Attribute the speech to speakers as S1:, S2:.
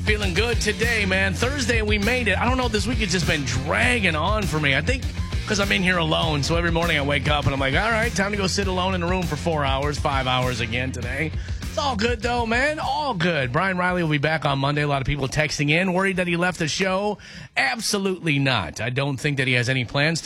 S1: feeling good today, man. Thursday, we made it. I don't know, this week has just been dragging on for me. I think because I'm in here alone, so every morning I wake up and I'm like, all right, time to go sit alone in a room for 4 hours, 5 hours again today. It's all good, though, man. All good. Brian Riley will be back on Monday. A lot of people texting in, worried that he left the show. Absolutely not. I don't think that he has any plans to.